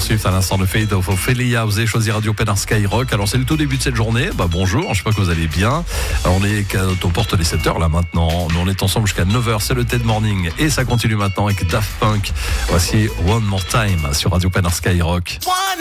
Swift à l'instant de Fate of Ophelia. Vous avez choisi Radio Pénard Skyrock. Alors c'est le tout début de cette journée. Bonjour, j'espère que vous allez bien. Alors, on est aux portes des 7h là maintenant. Nous on est ensemble jusqu'à 9h, c'est le TED Morning. Et ça continue maintenant avec Daft Punk. Voici One More Time sur Radio Pénard Skyrock.